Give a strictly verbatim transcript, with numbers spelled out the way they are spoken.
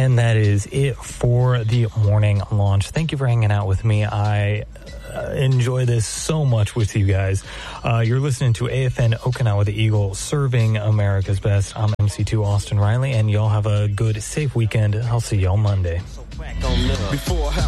And that is it for the morning launch. Thank you for hanging out with me. I uh, enjoy this so much with you guys. Uh, you're listening to A F N Okinawa the Eagle, serving America's best. I'm M C two Austin Riley, and y'all have a good, safe weekend. I'll see y'all Monday. Before